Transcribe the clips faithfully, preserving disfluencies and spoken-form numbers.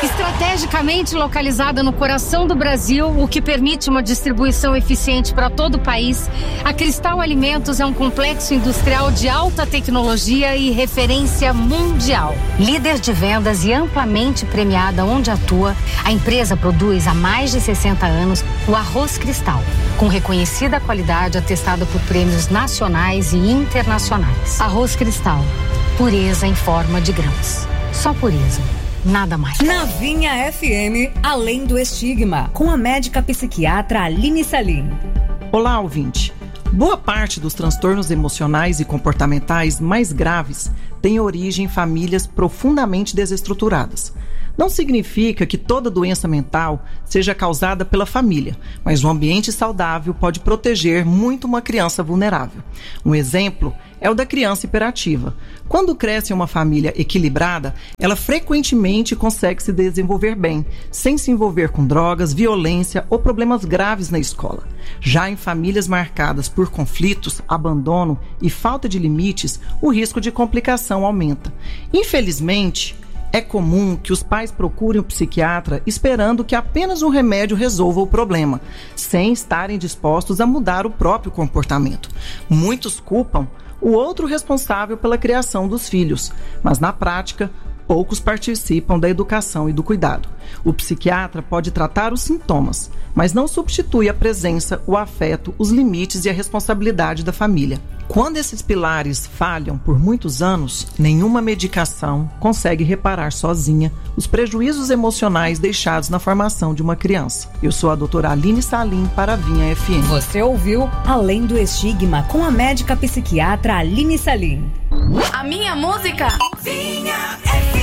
Estrategicamente localizada no coração do Brasil, o que permite uma distribuição eficiente para todo o país, a Cristal Alimentos é um complexo industrial de alta tecnologia e referência mundial. Líder de vendas e amplamente premiada onde atua, a empresa produz há mais de sessenta anos o arroz Cristal, com reconhecida qualidade atestada por prêmios nacionais e internacionais. Arroz Cristal, pureza em forma de grãos. Só pureza. Nada mais. Na Vinha F M, Além do Estigma, com a médica psiquiatra Aline Salim. Olá, ouvinte. Boa parte dos transtornos emocionais e comportamentais mais graves tem origem em famílias profundamente desestruturadas. Não significa que toda doença mental seja causada pela família, mas um ambiente saudável pode proteger muito uma criança vulnerável. Um exemplo é o da criança hiperativa. Quando cresce em uma família equilibrada, ela frequentemente consegue se desenvolver bem, sem se envolver com drogas, violência ou problemas graves na escola. Já em famílias marcadas por conflitos, abandono e falta de limites, o risco de complicação aumenta. Infelizmente, é comum que os pais procurem o psiquiatra esperando que apenas um remédio resolva o problema, sem estarem dispostos a mudar o próprio comportamento. Muitos culpam o outro responsável pela criação dos filhos, mas na prática, poucos participam da educação e do cuidado. O psiquiatra pode tratar os sintomas, mas não substitui a presença, o afeto, os limites e a responsabilidade da família. Quando esses pilares falham por muitos anos, nenhuma medicação consegue reparar sozinha os prejuízos emocionais deixados na formação de uma criança. Eu sou a doutora Aline Salim para a Vinha F M. Você ouviu Além do Estigma com a médica psiquiatra Aline Salim. A minha música Vinha F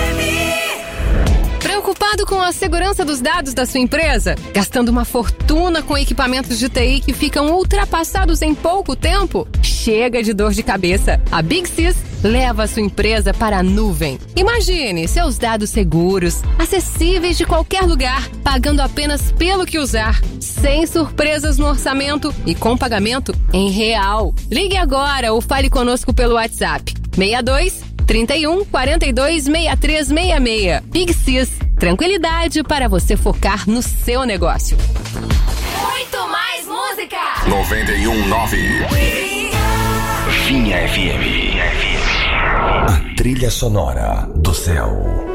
M. Preocupado com a segurança dos dados da sua empresa? Gastando uma fortuna com equipamentos de T I que ficam ultrapassados em pouco tempo? Chega de dor de cabeça. A Big Sys leva a sua empresa para a nuvem. Imagine seus dados seguros, acessíveis de qualquer lugar, pagando apenas pelo que usar, sem surpresas no orçamento e com pagamento em real. Ligue agora ou fale conosco pelo WhatsApp seis dois, trinta e um, quarenta e dois, sessenta e três sessenta e seis. Big Sys, tranquilidade para você focar no seu negócio. Muito mais música. noventa e um ponto nove. Vinha F M. A trilha sonora do céu.